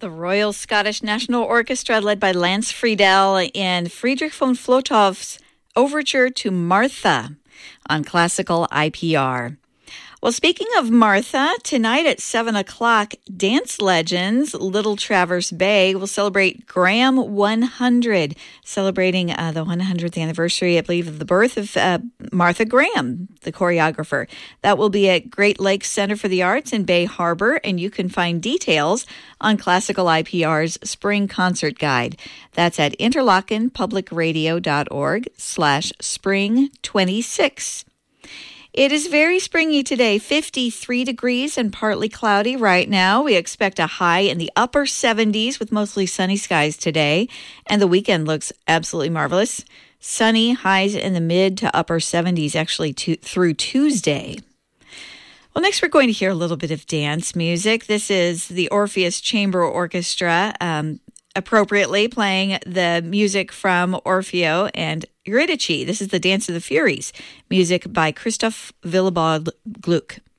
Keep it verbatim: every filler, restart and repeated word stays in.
The Royal Scottish National Orchestra, led by Lance Friedel, and Friedrich von Flotov's Overture to Martha on classical I P R. Well, speaking of Martha, tonight at seven o'clock, dance legends Little Traverse Bay will celebrate Graham one hundred, celebrating uh, the one hundredth anniversary, I believe, of the birth of uh, Martha Graham, the choreographer. That will be at Great Lakes Center for the Arts in Bay Harbor, and you can find details on Classical I P R's Spring Concert Guide. That's at interlockenpublicradio.org slash spring 26. It is very springy today, fifty-three degrees and partly cloudy right now. We expect a high in the upper seventies with mostly sunny skies today, and the weekend looks absolutely marvelous. Sunny, highs in the mid to upper seventies actually to, through Tuesday. Well, next we're going to hear a little bit of dance music. This is the Orpheus Chamber Orchestra, um, appropriately playing the music from Orfeo and Eurydice. This is the Dance of the Furies, music by Christoph Willibald Gluck.